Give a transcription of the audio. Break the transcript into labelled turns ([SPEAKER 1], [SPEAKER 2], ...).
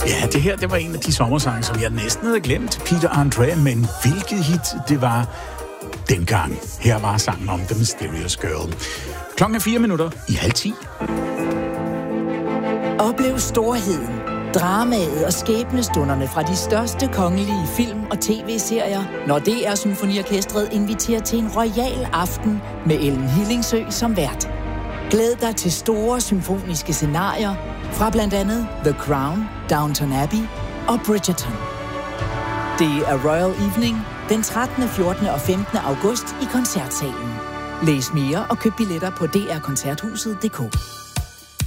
[SPEAKER 1] Ja, det her, det var en af de sommersange, som jeg næsten havde glemt. Peter Andre, men hvilket hit det var dengang. Her var sangen om The Mysterious Girl. Klokken er 9:04.
[SPEAKER 2] Oplev storheden, dramaet og skæbnestunderne fra de største kongelige film- og tv-serier, når DR Symfoniorkestret inviterer til en royal aften med Ellen Hillingsø som vært. Glæd dig til store symfoniske scenarier fra blandt andet The Crown, Downton Abbey og Bridgerton. Det er Royal Evening den 13., 14. og 15. august i Koncertsalen. Læs mere og køb billetter på drkoncerthuset.dk.